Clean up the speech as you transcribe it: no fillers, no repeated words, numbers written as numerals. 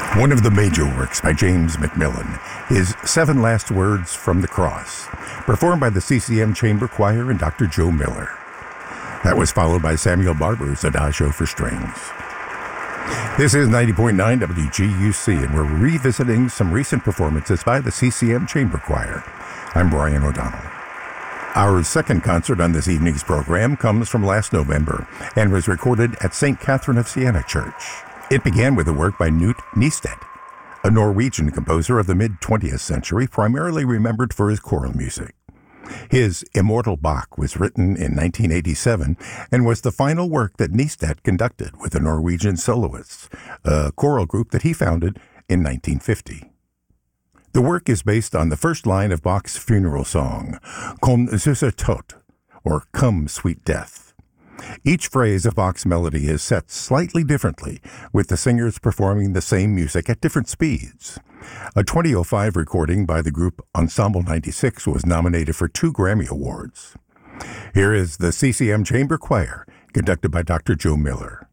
One of the major works by James McMillan is Seven Last Words from the Cross, performed by the CCM Chamber Choir and Dr. Joe Miller. That was followed by Samuel Barber's Adagio for Strings. This is 90.9 WGUC, and we're revisiting some recent performances by the CCM Chamber Choir. I'm Brian O'Donnell. Our second concert on this evening's program comes from last November and was recorded at St. Catherine of Siena Church. It began with a work by Knut Nystedt, a Norwegian composer of the mid-20th century, primarily remembered for his choral music. His Immortal Bach was written in 1987 and was the final work that Nystedt conducted with the Norwegian Soloists, a choral group that he founded in 1950. The work is based on the first line of Bach's funeral song, Komm, süßer Tod, or Come, Sweet Death. Each phrase of Bach's melody is set slightly differently, with the singers performing the same music at different speeds. A 2005 recording by the group Ensemble 96 was nominated for 2 Grammy Awards. Here is the CCM Chamber Choir, conducted by Dr. Joe Miller.